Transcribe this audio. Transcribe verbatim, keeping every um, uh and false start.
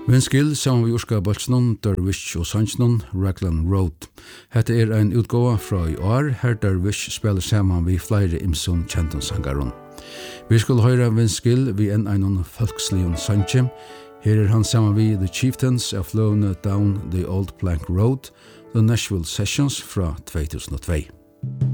Vince Gill saman vi urska Bolsnon, Dervish og Sanchnon, Raglan Road. Hetta er ein utgåva fra i år, her Dervish spelar saman vi flere imsun kjentan sangaron. Vi skulle høyra Vince Gill vi enn einon folkslion sanche. Her er han saman vi The Chieftains of Flown Down the Old Plank Road, The Nashville Sessions fra two thousand two.